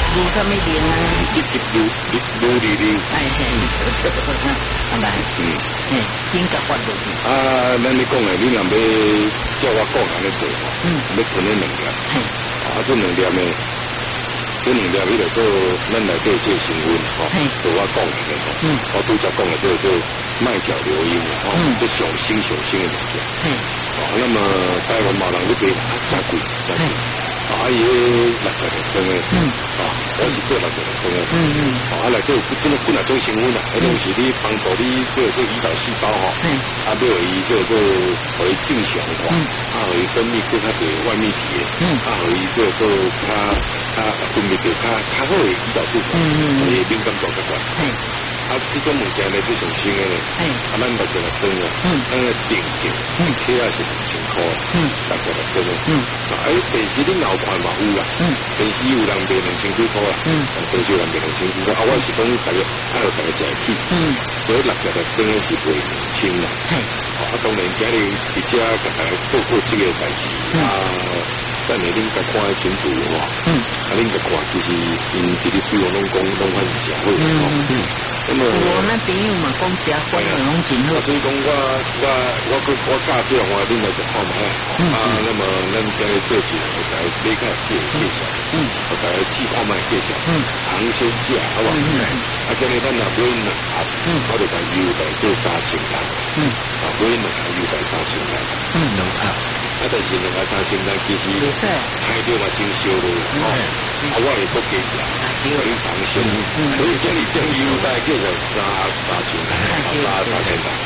如什么零啊？ 如哩。 哎嘿，阿来，紧甲发落去。 啊，咱你讲的，你若要叫我讲安尼做，要吞那两粒，这两粒呢，这两粒迄个做咱内底做成分就我讲的我拄则讲的做麦角硫因这上新的物件。那么台湾马人你买真贵。伊60个钟的，我是做60个钟的，内底有这么几啊种成分啦，迄拢是你帮助你做胰岛细胞要互伊互伊正常化，互伊分泌更较侪外泌体的，互伊做分泌着较好的胰岛素，伊敏感度较高。这种物件呢，这上新的呢，咱60个钟啊，咱个定价，起码是2000块，60个钟啊。电视你老看嘛有啦，电视有人卖2000几块啦，电视有人卖2000几块，我是讲大家爱大家食得起，所以60个钟是卖2000啦。当然今日伫遮甲大家报告这个代志等下恁甲看清楚恁甲看其实因伫咧使用拢讲拢反是诚好那么我那朋友嘛讲食饭拢真好， 所以讲我教这样话，恁来就看卖那么咱今日做起来，大家买开介绍，大家试看卖介绍，尝鲜价好不好？今日咱若买2盒，我就甲优待做3000单，买2盒优待3000单，2盒。但是2盒3000单其实开着嘛真烧咯，我会搁加食，因为尝鲜，所以这里将优待介绍3000单，3000单，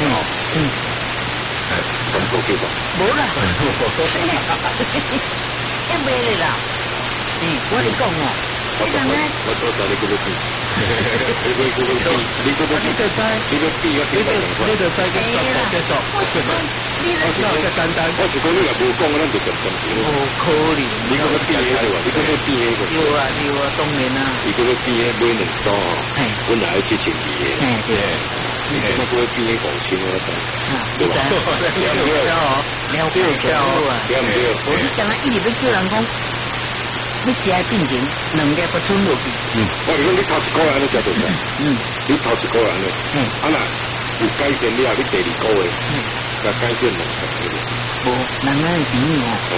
全部介绍。 无啦，一卖咧啦，我哋讲我知你嗰个币，你嗰个币，你个币要几多钱？ 你就使个接受，我是简单。 我是讲你若无讲，咱就赚钱。 可能。 你嗰个币喺度，你嗰个币喺度。 有啊，当然啦。 你嗰个币喺买2组本来7千几嘅。你怎么嗰个币喺5000啊？对吧？ 了解啊。 对唔对？ 我你讲一直要叫人讲。你食进前2粒不吞落去。 我是讲你头1个月安尼食对唔？你头1个月安尼，啊那有改善了，你第2个月，甲改变2粒。 无，人咱的朋友